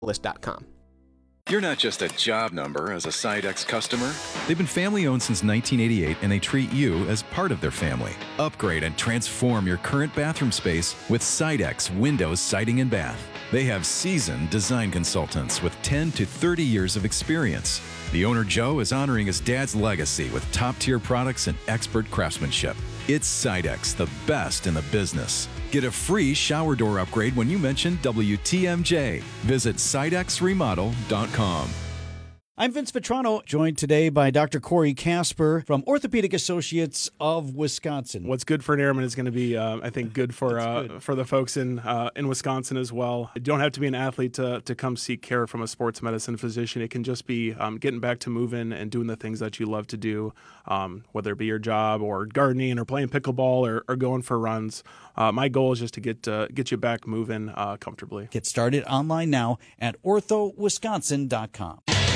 List.com. You're not just a job number as a Sidex customer. They've been family-owned since 1988, and they treat you as part of their family. Upgrade and transform your current bathroom space with Sidex Windows Siding and Bath. They have seasoned design consultants with 10 to 30 years of experience. The owner, Joe, is honoring his dad's legacy with top-tier products and expert craftsmanship. It's Sidex, the best in the business. Get a free shower door upgrade when you mention WTMJ. Visit sidexremodel.com. I'm Vince Vetrano, joined today by Dr. Corey Casper from Orthopedic Associates of Wisconsin. What's good for an airman is going to be, I think, good for the folks in Wisconsin as well. You don't have to be an athlete to come seek care from a sports medicine physician. It can just be getting back to moving and doing the things that you love to do, whether it be your job or gardening or playing pickleball or going for runs. My goal is just to get you back moving comfortably. Get started online now at orthowisconsin.com.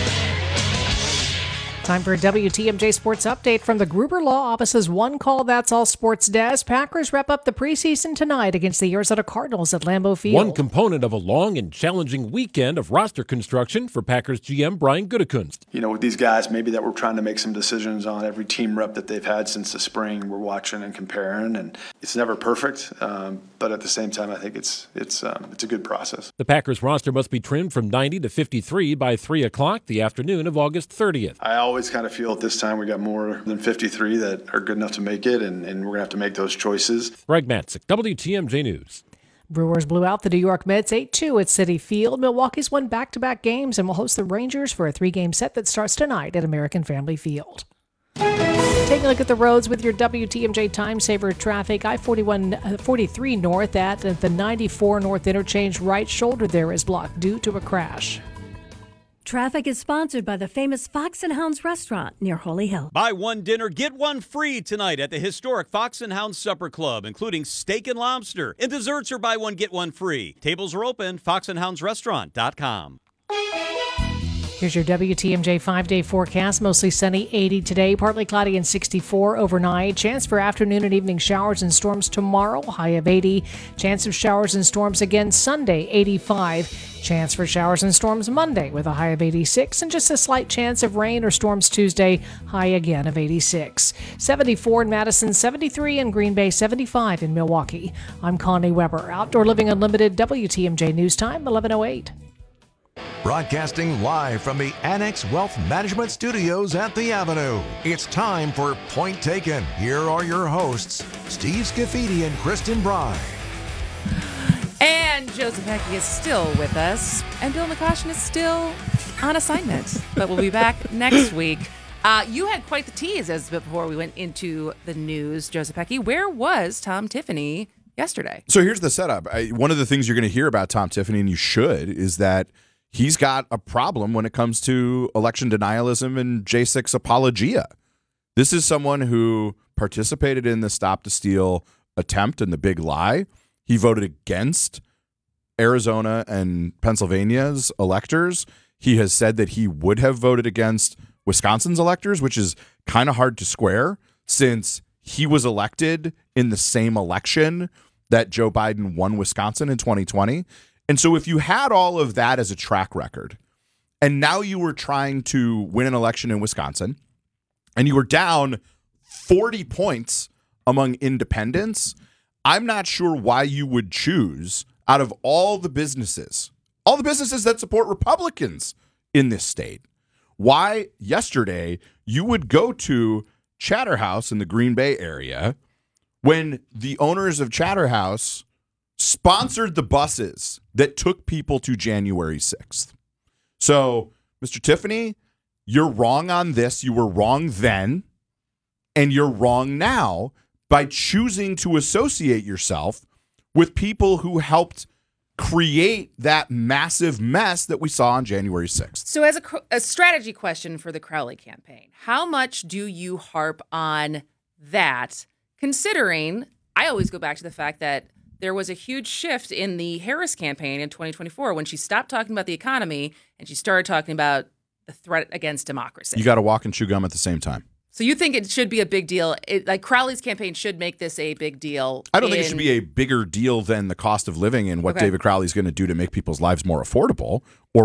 Time for a WTMJ Sports Update from the Gruber Law Office's One Call That's All Sports Desk. Packers wrap up the preseason tonight against the Arizona Cardinals at Lambeau Field. One component of a long and challenging weekend of roster construction for Packers GM Brian Gutekunst. You know, with these guys, maybe that we're trying to make some decisions on every team rep that they've had since the spring. We're watching and comparing, and it's never perfect, but at the same time, I think it's a good process. The Packers roster must be trimmed from 90 to 53 by 3 o'clock the afternoon of August 30th. I always kind of feel at this time we got more than 53 that are good enough to make it, and we're going to have to make those choices. Greg Matzik, WTMJ News. Brewers blew out the New York Mets 8-2 at Citi Field. Milwaukee's won back-to-back games and will host the Rangers for a 3-game set that starts tonight at American Family Field. Taking a look at the roads with your WTMJ Time Saver traffic. I-43 north at the 94 north interchange. Right shoulder there is blocked due to a crash. Traffic is sponsored by the famous Fox and Hounds restaurant near Holy Hill. Buy one dinner, get one free tonight at the historic Fox and Hounds Supper Club, including steak and lobster. And desserts are buy one, get one free. Tables are open, foxandhoundsrestaurant.com. Here's your WTMJ 5-day forecast. Mostly sunny, 80 today, partly cloudy and 64 overnight. Chance for afternoon and evening showers and storms tomorrow, high of 80. Chance of showers and storms again Sunday, 85. Chance for showers and storms Monday with a high of 86. And just a slight chance of rain or storms Tuesday, high again of 86. 74 in Madison, 73 in Green Bay, 75 in Milwaukee. I'm Connie Weber. Outdoor Living Unlimited, WTMJ News Time, 11:08. Broadcasting live from the Annex Wealth Management Studios at the Avenue. It's time for Point Taken. Here are your hosts, Steve Scafidi and Kristen Bry. And Joseph Heckey is still with us, and Bill McCoshen is still on assignment, but we'll be back next week. You had quite the tease as before we went into the news, Joseph Heckey. Where was Tom Tiffany yesterday? So here's the setup. One of the things you're going to hear about Tom Tiffany, and you should, is that he's got a problem when it comes to election denialism and J6 apologia. This is someone who participated in the Stop the Steal attempt and the big lie. He voted against Arizona and Pennsylvania's electors. He has said that he would have voted against Wisconsin's electors, which is kind of hard to square since he was elected in the same election that Joe Biden won Wisconsin in 2020. And so if you had all of that as a track record, and now you were trying to win an election in Wisconsin, and you were down 40 points among independents, I'm not sure why you would choose, out of all the businesses that support Republicans in this state, why yesterday you would go to Chatterhouse in the Green Bay area when the owners of Chatterhouse sponsored the buses that took people to January 6th. So, Mr. Tiffany, you're wrong on this. You were wrong then, and you're wrong now by choosing to associate yourself with people who helped create that massive mess that we saw on January 6th. So as a strategy question for the Crowley campaign, how much do you harp on that, considering I always go back to the fact that there was a huge shift in the Harris campaign in 2024 when she stopped talking about the economy and she started talking about the threat against democracy. You got to walk and chew gum at the same time. So you think it should be a big deal? Like Crowley's campaign should make this a big deal. I don't think it should be a bigger deal than the cost of living and what Okay. David Crowley's going to do to make people's lives more affordable, or